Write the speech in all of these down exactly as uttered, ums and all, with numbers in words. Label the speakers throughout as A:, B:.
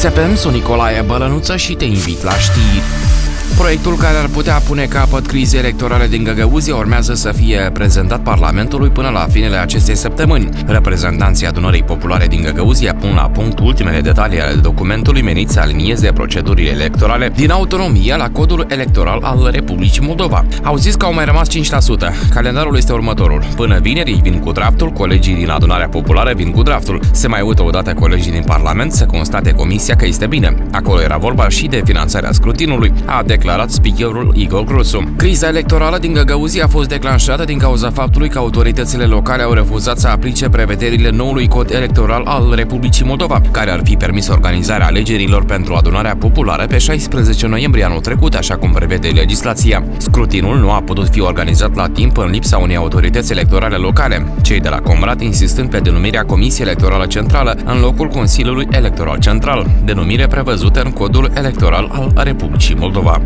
A: F M, sunt Nicolae Bălănuță și te invit la știri. Proiectul care ar putea pune capăt crizei electorale din Găgăuzia urmează să fie prezentat Parlamentului până la finele acestei săptămâni. Reprezentanții Adunării Populare din Găgăuzia pun la punct ultimele detalii ale documentului menit să alinieze procedurile electorale din autonomie la codul electoral al Republicii Moldova. Au zis că au mai rămas cinci la sută. Calendarul este următorul. Până vineri ei vin cu draftul, colegii din Adunarea Populară vin cu draftul. Se mai uită odată colegii din Parlament să constate comisia că este bine. Acolo era vorba și de finanțarea scrutinului, a declarat speakerul Igor Grosu. Criza electorală din Găgăuzia a fost declanșată din cauza faptului că autoritățile locale au refuzat să aplice prevederile noului cod electoral al Republicii Moldova, care ar fi permis organizarea alegerilor pentru Adunarea Populară pe șaisprezece noiembrie anul trecut, așa cum prevede legislația. Scrutinul nu a putut fi organizat la timp în lipsa unei autorități electorale locale, cei de la Comrat insistând pe denumirea Comisiei Electorală Centrală în locul Consiliului Electoral Central, denumire prevăzută în codul electoral al Republicii Moldova.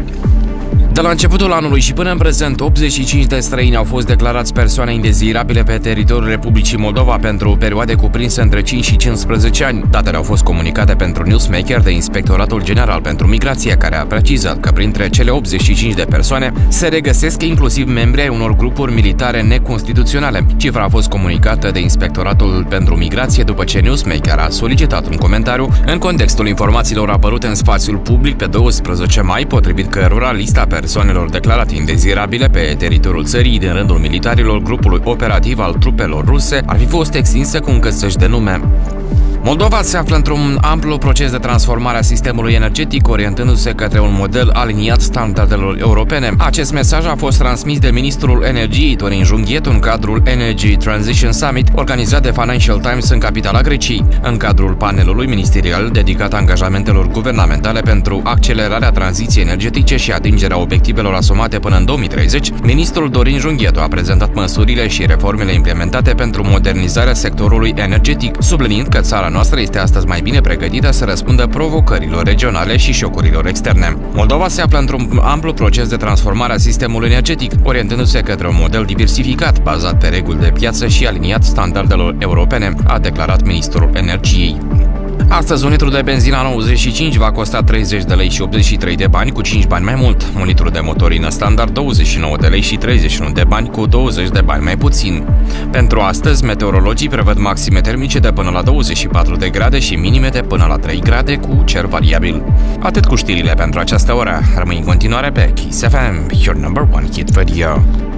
A: De la începutul anului și până în prezent, optzeci și cinci de străini au fost declarați persoane indezirabile pe teritoriul Republicii Moldova pentru perioade cuprinse între cinci și cincisprezece ani. Datele au fost comunicate pentru Newsmaker de Inspectoratul General pentru Migrație, care a precizat că printre cele optzeci și cinci de persoane se regăsesc inclusiv membri ai unor grupuri militare neconstituționale. Cifra a fost comunicată de Inspectoratul pentru Migrație după ce Newsmaker a solicitat un comentariu în contextul informațiilor apărute în spațiul public pe douăsprezece mai, potrivit cărora lista persoanelor declarate indezirabile pe teritoriul țării din rândul militarilor grupului operativ al trupelor ruse ar fi fost extinsă cu încă zeci de nume. Moldova se află într-un amplu proces de transformare a sistemului energetic, orientându-se către un model aliniat standardelor europene. Acest mesaj a fost transmis de ministrul energiei Dorin Junghietu în cadrul Energy Transition Summit, organizat de Financial Times în capitala Greciei. În cadrul panelului ministerial dedicat angajamentelor guvernamentale pentru accelerarea tranziției energetice și atingerea obiectivelor asumate până în două mii treizeci, ministrul Dorin Junghietu a prezentat măsurile și reformele implementate pentru modernizarea sectorului energetic, subliniind că țara noastră este astăzi mai bine pregătită să răspundă provocărilor regionale și șocurilor externe. Moldova se află într-un amplu proces de transformare a sistemului energetic, orientându-se către un model diversificat, bazat pe reguli de piață și aliniat standardelor europene, a declarat ministrul energiei. Astăzi, un litru de benzină nouăzeci și cinci va costa treizeci de lei și optzeci și trei de bani, cu cinci bani mai mult. Un litru de motorină standard douăzeci și nouă de lei și treizeci și unu de bani, cu douăzeci de bani mai puțin. Pentru astăzi, meteorologii prevăd maxime termice de până la douăzeci și patru de grade și minime de până la trei grade, cu cer variabil. Atât cu știrile pentru această oră. Rămâi în continuare pe Kiss F M, your number one hit radio.